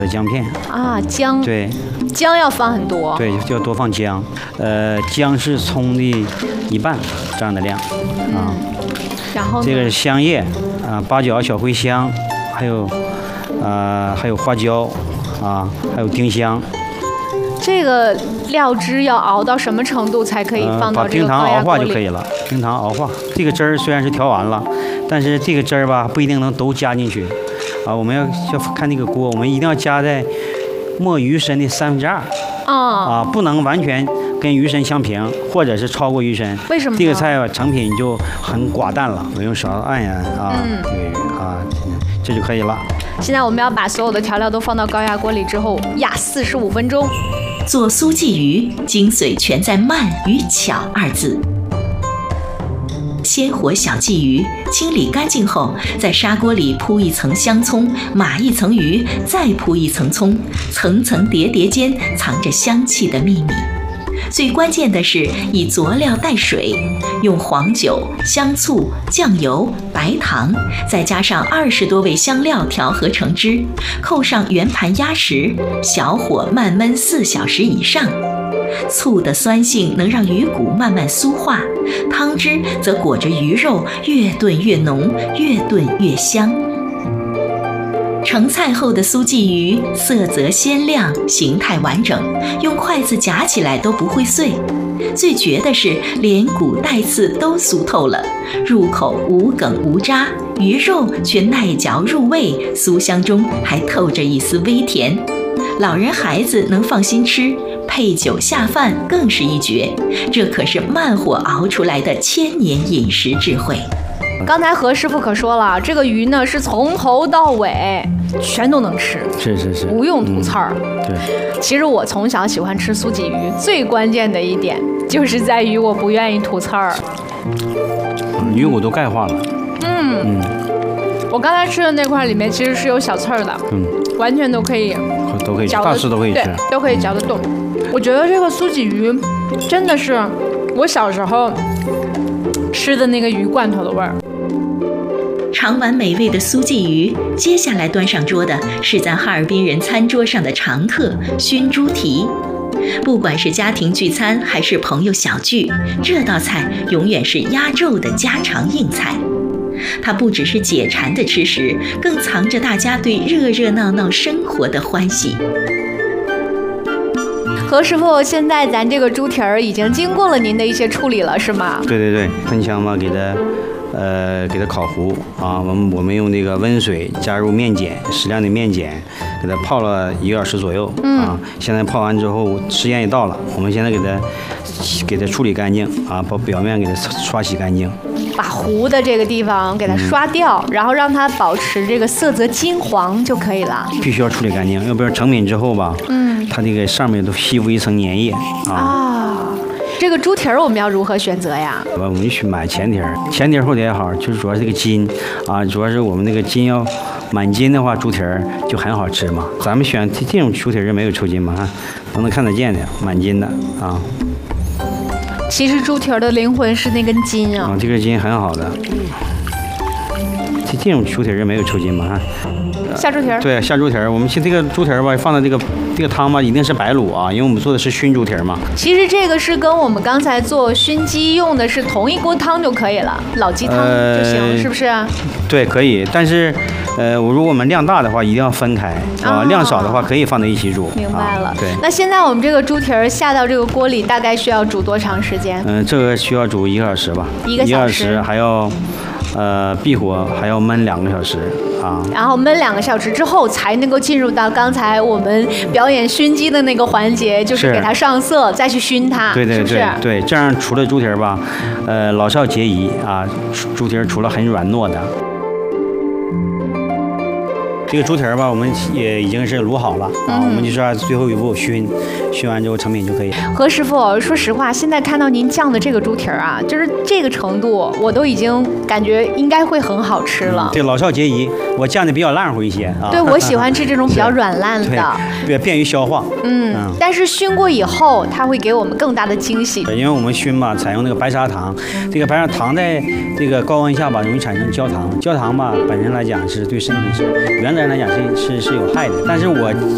姜片啊，姜， 对， 姜要放很多， 对，就要多放姜。姜是葱的1半这样的量啊。 然后这个是香叶啊，八角、小茴香，还有花椒啊，还有丁香。 这个料汁要熬到什么程度才可以放到这个高压锅里？ 把冰糖熬化就可以了。冰糖熬化，这个汁儿虽然是调完了，但是这个汁儿吧不一定能都加进去啊。我们要看那个锅，我们一定要加在没鱼身的2/3啊，不能完全跟鱼身相平，或者是超过鱼身。 为什么？ 这个菜成品就很寡淡了。我用勺按一按啊，这个鱼啊，这就可以了。 现在我们要把所有的调料都放到高压锅里之后压45分钟。 做酥鲫鱼，精髓全在慢与巧2字。鲜活小鲫鱼清理干净后，在砂锅里铺一层香葱，码一层鱼，再铺一层葱，层层叠叠间藏着香气的秘密。最关键的是以佐料带水，用黄酒、香醋、酱油、白糖，再加上20多味香料调和成汁，扣上圆盘压实，小火慢焖4小时以上。醋的酸性能让鱼骨慢慢酥化，汤汁则裹着鱼肉，越炖越浓，越炖越香。成菜后的酥鲫鱼色泽鲜亮，形态完整，用筷子夹起来都不会碎。最绝的是连骨带刺都酥透了，入口无梗无渣，鱼肉却耐嚼入味，酥香中还透着一丝微甜。老人孩子能放心吃，配酒下饭更是一绝。这可是慢火熬出来的1000年饮食智慧。 刚才何师傅可说了，这个鱼呢是从头到尾全都能吃， 是， 不用吐刺儿。 对， 其实我从小喜欢吃酥鲫鱼，最关键的一点就是在于我不愿意吐刺儿。 鱼骨都钙化了。 我刚才吃的那块里面其实是有小刺儿的，完全都可以嚼， 大致都可以吃， 对，都可以嚼得动。我觉得这个酥鲫鱼真的是我小时候吃的那个鱼罐头的味儿。 尝完美味的酥鲫鱼，接下来端上桌的是咱哈尔滨人餐桌上的常客熏猪蹄。不管是家庭聚餐还是朋友小聚，这道菜永远是压轴的家常硬菜。它不只是解馋的吃食，更藏着大家对热热闹闹生活的欢喜。 何师傅，现在咱这个猪蹄儿已经经过了您的一些处理了，是吗？ 对，喷枪吧，给它烤糊啊。我们用那个温水加入面碱，适量的面碱，给它泡了1个小时左右啊。现在泡完之后，时间也到了，我们现在给它处理干净啊，把表面给它刷洗干净， 把糊的这个地方给它刷掉，然后让它保持这个色泽金黄就可以了。 必须要处理干净，要不然成品之后吧，它这个上面都吸附一层粘液啊。 这个猪蹄儿我们要如何选择呀？ 我们去买前蹄儿，前蹄儿后蹄儿也好，就是主要是这个筋啊，主要是我们那个筋要满筋的话，猪蹄儿就很好吃嘛。咱们选这种猪蹄儿是没有抽筋嘛，都能看得见的，满筋的啊。 其实猪蹄儿的灵魂是那根筋啊。 这根筋很好的。这种猪蹄儿没有抽筋嘛？ 下猪蹄儿。对， 下猪蹄儿。我们这个猪蹄儿吧，放的这个汤吧，一定是白卤啊，因为我们做的是熏猪蹄儿嘛。 其实这个是跟我们刚才做熏鸡用的是同一锅汤就可以了，老鸡汤就行，是不是？ 对，可以。但是，如果我们量大的话，一定要分开啊。量少的话，可以放在一起煮。 明白了。 对。 那现在我们这个猪蹄儿下到这个锅里，大概需要煮多长时间？ 这个需要煮1个小时吧。 1个小时。 还要。闭火还要焖2个小时啊， 然后焖2个小时之后才能够进入到刚才我们表演熏鸡的那个环节，就是给它上色，再去熏它， 对， 是不是？ 对，这样除了猪蹄儿吧，老少皆宜啊，猪蹄儿除了很软糯的。这个猪蹄儿吧，我们也已经是卤好了啊，我们就是按最后一步熏完之后成品就可以。 何师傅，说实话，现在看到您酱的这个猪蹄儿啊，就是这个程度，我都已经感觉应该会很好吃了。 对，老少皆宜，我酱的比较烂乎一些啊。 对，我喜欢吃这种比较软烂的， 对，便于消化。 但是熏过以后，它会给我们更大的惊喜。 因为我们熏吧，采用那个白砂糖，这个白砂糖在这个高温下吧，容易产生焦糖，焦糖吧本身来讲是对身体是原则来讲是有害的，但是我